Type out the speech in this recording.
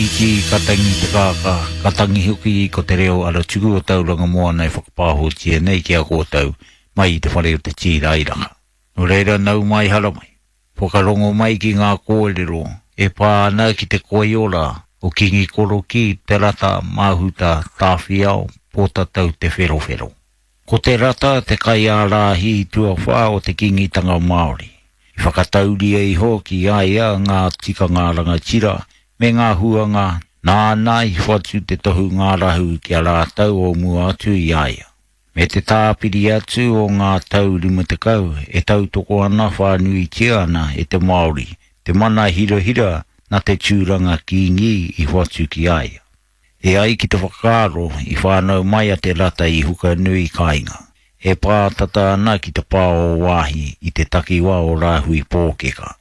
ki katangi te kāka, katangi huki ko te reo ala tuku o tauranga moa nei whakapāho tia nei ki a kōtau mai i te whare o te tīra iraka. No reira nau mai hala mai. Whakarongo mai ki ngā kōrero e pāna ki te koeola o kingi koro ki te rata mahuta tāwhiao pōta tau te whero. Ko te rata te kai ārahi tua whā o te kingitanga Māori. I whakatauria i hoki aia ngā tika ngā rangatira me ngā huanga nāna i whatu te tohu ngā rahu ki a rātau o mua atu i aia. Me te tāpiri atu o ngā tau 50 e tau toko ana whānui tia ana e te Māori, te mana hira na te tūranga kingi i whatu ki aia. E ai ki te whakaro i whānau mai a te rata i huka nui kāinga. E pātata ana ki te pāo wāhi i te takiwa o rāhui pōkeka.